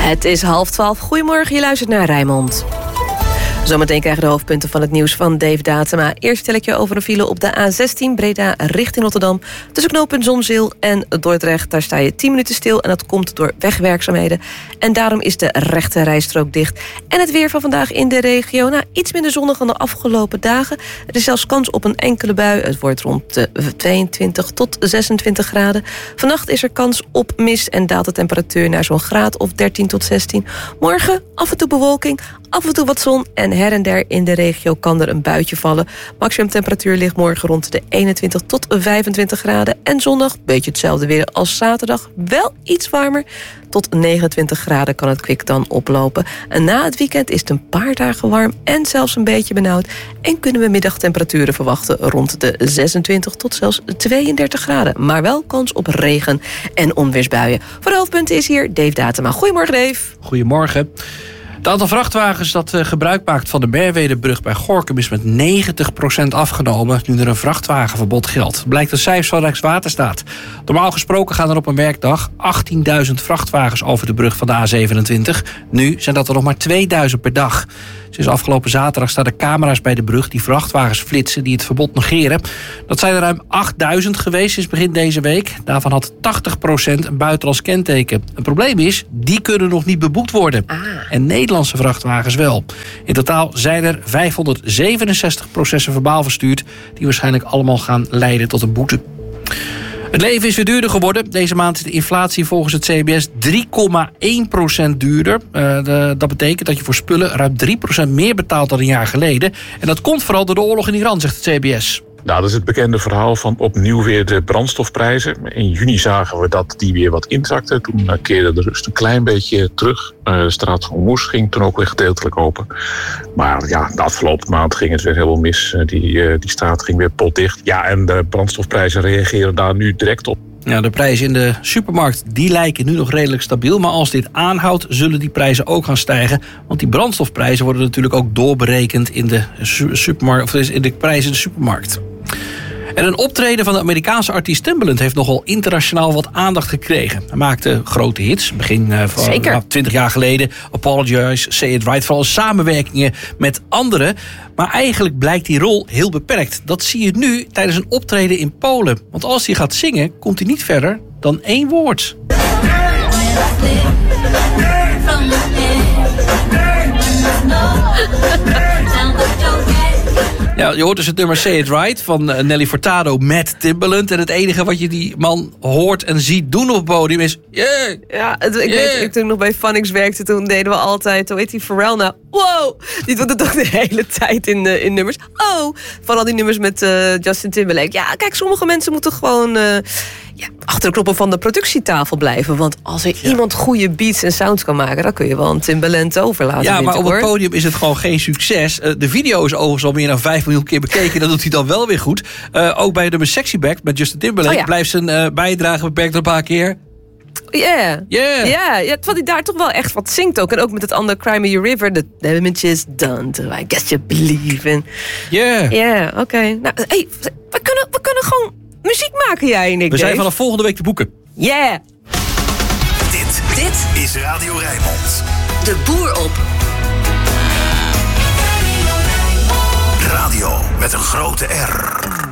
Het is 11:30. Goedemorgen, je luistert naar Rijnmond. Zometeen krijgen de hoofdpunten van het nieuws van Dave Datema. Eerst stel ik je over een file op de A16 Breda richting Rotterdam. Tussen knooppunt Zonzeel en Dordrecht. Daar sta je 10 minuten stil en dat komt door wegwerkzaamheden. En daarom is de rechte rijstrook dicht. En het weer van vandaag in de regio. Iets minder zonnig dan de afgelopen dagen. Er is zelfs kans op een enkele bui. Het wordt rond de 22 tot 26 graden. Vannacht is er kans op mist en daalt de temperatuur naar zo'n graad of 13 tot 16. Morgen af en toe bewolking, af en toe wat zon en her en der in de regio kan er een buitje vallen. Maximum temperatuur ligt morgen rond de 21 tot 25 graden. En zondag, beetje hetzelfde weer als zaterdag, wel iets warmer. Tot 29 graden kan het kwik dan oplopen. En na het weekend is het een paar dagen warm en zelfs een beetje benauwd. En kunnen we middagtemperaturen verwachten rond de 26 tot zelfs 32 graden. Maar wel kans op regen en onweersbuien. Voor de hoofdpunten is hier Dave Datema. Goedemorgen, Dave. Goedemorgen. Het aantal vrachtwagens dat gebruik maakt van de Merwedebrug bij Gorinchem is met 90% afgenomen nu er een vrachtwagenverbod geldt. Blijkt uit cijfers van Rijkswaterstaat. Normaal gesproken gaan er op een werkdag 18.000 vrachtwagens over de brug van de A27. Nu zijn dat er nog maar 2.000 per dag. Sinds afgelopen zaterdag staan er camera's bij de brug die vrachtwagens flitsen die het verbod negeren. Dat zijn er ruim 8.000 geweest sinds begin deze week. Daarvan had 80% een buitenlands kenteken. Het probleem is, die kunnen nog niet beboekt worden. En Nederlandse vrachtwagens wel. In totaal zijn er 567 processen verbaal verstuurd die waarschijnlijk allemaal gaan leiden tot een boete. Het leven is weer duurder geworden. Deze maand is de inflatie volgens het CBS 3,1% duurder. Dat betekent dat je voor spullen ruim 3% meer betaalt dan een jaar geleden. En dat komt vooral door de oorlog in Iran, zegt het CBS. Nou, dat is het bekende verhaal van opnieuw weer de brandstofprijzen. In juni zagen we dat die weer wat inzakten. Toen keerde de rust een klein beetje terug. De straat van Hormuz ging toen ook weer gedeeltelijk open. Maar ja, de afgelopen maand ging het weer helemaal mis. Die straat ging weer potdicht. Ja, en de brandstofprijzen reageren daar nu direct op. Ja, de prijzen in de supermarkt die lijken nu nog redelijk stabiel. Maar als dit aanhoudt, zullen die prijzen ook gaan stijgen. Want die brandstofprijzen worden natuurlijk ook doorberekend in de supermarkt, of in de prijzen in de supermarkt. En een optreden van de Amerikaanse artiest Timbaland heeft nogal internationaal wat aandacht gekregen. Hij maakte grote hits, begin van 20 jaar geleden. Apologize, Say It Right, vooral samenwerkingen met anderen. Maar eigenlijk blijkt die rol heel beperkt. Dat zie je nu tijdens een optreden in Polen. Want als hij gaat zingen, komt hij niet verder dan 1 woord. Ja, je hoort dus het nummer Say It Right van Nelly Furtado met Timbaland. En het enige wat je die man hoort en ziet doen op het podium is... Yeah, ja, ik toen nog bij Phonics werkte, toen deden we altijd... Hoe heet die Pharrell nou? Wow! Die doet het toch de hele tijd in nummers. Oh! Van al die nummers met Justin Timberlake. Ja, kijk, sommige mensen moeten gewoon... achter de knoppen van de productietafel blijven. Want als er iemand goede beats en sounds kan maken... dan kun je wel een Timbaland overlaten. Ja, maar op het podium is het gewoon geen succes. De video is overigens al meer dan 5 miljoen keer bekeken. Dat doet hij dan wel weer goed. Ook bij de Sexy Back met Justin Timberlake... blijft zijn bijdrage beperkt een paar keer. Ja, terwijl hij daar toch wel echt wat zingt ook. En ook met het andere Cry Me a River. The damage is done, so I guess you believe in. Ja, oké. Nou, hey, we kunnen gewoon... muziek maken, jij en ik. We zijn vanaf volgende week te boeken. Yeah. Dit is Radio Rijnmond. De boer op. Radio met een grote R.